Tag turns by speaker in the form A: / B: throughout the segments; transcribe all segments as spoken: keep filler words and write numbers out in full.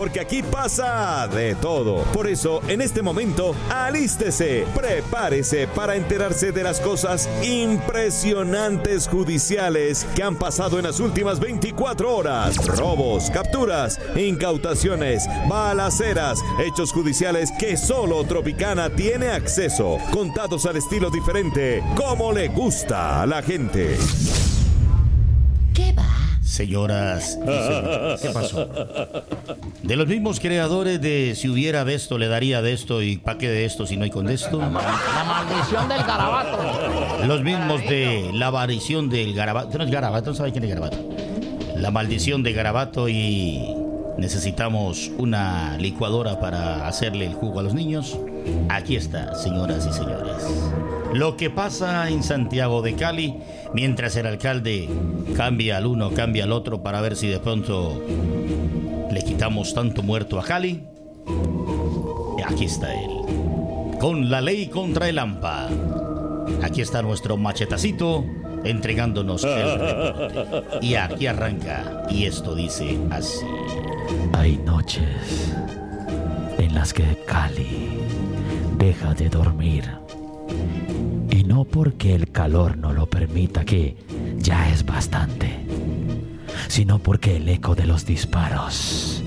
A: Porque aquí pasa de todo. Por eso, en este momento, alístese, prepárese para enterarse de las cosas impresionantes judiciales que han pasado en las últimas veinticuatro horas. Robos, capturas, incautaciones, balaceras, hechos judiciales que solo Tropicana tiene acceso, contados al estilo diferente, como le gusta a la gente.
B: ¿Qué va?
C: Señoras y señores, ¿qué pasó? De los mismos creadores de Si hubiera de esto, le daría de esto, y pa' qué de esto si no hay con de esto.
B: La maldición del garabato.
C: Los mismos de La maldición del garabato. No es garabato, no sabe quién es garabato. La maldición de garabato, y necesitamos una licuadora para hacerle el jugo a los niños. Aquí está, señoras y señores. Lo que pasa en Santiago de Cali, mientras el alcalde cambia al uno, cambia al otro para ver si de pronto le quitamos tanto muerto a Cali. Aquí está él, con la ley contra el AMPA. Aquí está nuestro machetacito entregándonos el reporte. Y aquí arranca, y esto dice así.
D: Hay noches en las que Cali deja de dormir. Y no porque el calor no lo permita, que ya es bastante, sino porque el eco de los disparos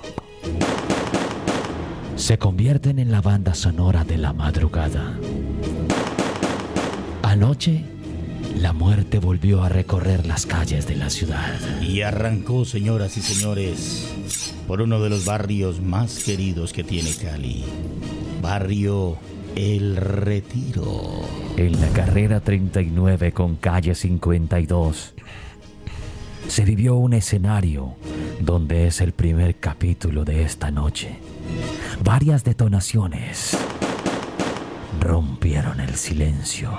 D: se convierten en la banda sonora de la madrugada. Anoche, la muerte volvió a recorrer las calles de la ciudad.
C: Y arrancó, señoras y señores, por uno de los barrios más queridos que tiene Cali. Barrio El Retiro.
D: En la carrera treinta y nueve con calle cincuenta y dos se vivió un escenario donde es el primer capítulo de esta noche. Varias detonaciones rompieron el silencio.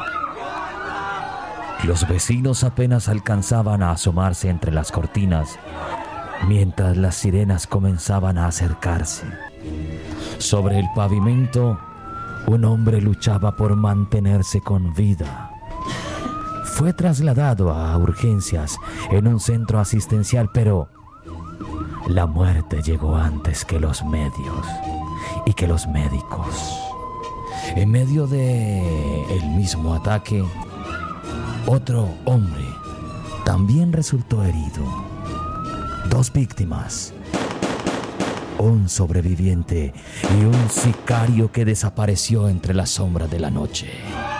D: Los vecinos apenas alcanzaban a asomarse entre las cortinas mientras las sirenas comenzaban a acercarse. Sobre el pavimento, un hombre luchaba por mantenerse con vida. Fue trasladado a urgencias en un centro asistencial, pero la muerte llegó antes que los medios y que los médicos. En medio de el mismo ataque, otro hombre también resultó herido. Dos víctimas, un sobreviviente y un sicario que desapareció entre las sombras de la noche.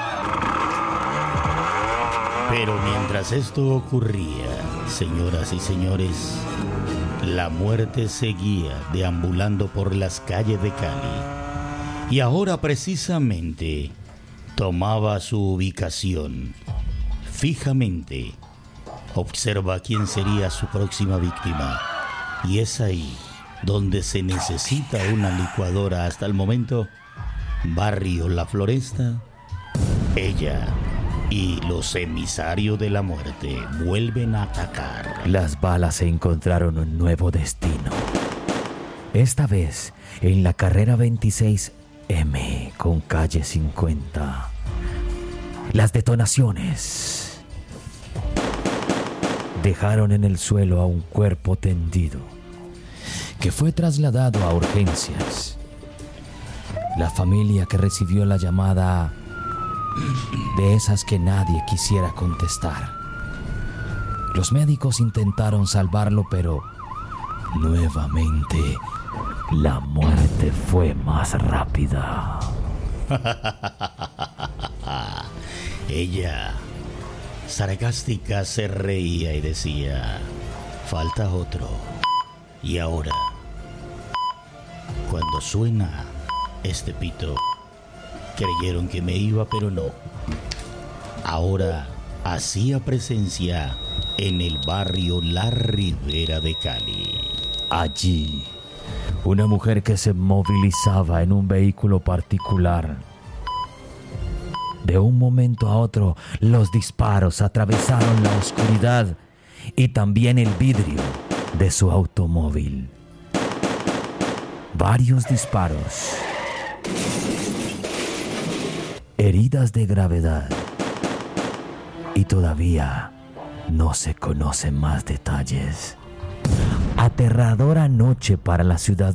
C: Pero mientras esto ocurría, señoras y señores, la muerte seguía deambulando por las calles de Cali. Y ahora precisamente tomaba su ubicación. Fijamente observa quién sería su próxima víctima. Y es ahí donde se necesita una licuadora. Hasta el momento, Barrio La Floresta, ella y los emisarios de la muerte vuelven a atacar.
D: Las balas encontraron un nuevo destino. Esta vez en la carrera veintiséis eme con calle cincuenta. Las detonaciones dejaron en el suelo a un cuerpo tendido, que fue trasladado a urgencias. La familia que recibió la llamada, de esas que nadie quisiera contestar. Los médicos intentaron salvarlo, pero nuevamente la muerte fue más rápida.
C: Ella, sarcástica, se reía y decía: falta otro. Y ahora, cuando suena este pito, creyeron que me iba, pero no. Ahora hacía presencia en el barrio La Ribera de Cali.
D: Allí, una mujer que se movilizaba en un vehículo particular. De un momento a otro, los disparos atravesaron la oscuridad y también el vidrio de su automóvil. Varios disparos. Heridas de gravedad. Y todavía no se conocen más detalles. Aterradora noche para la ciudad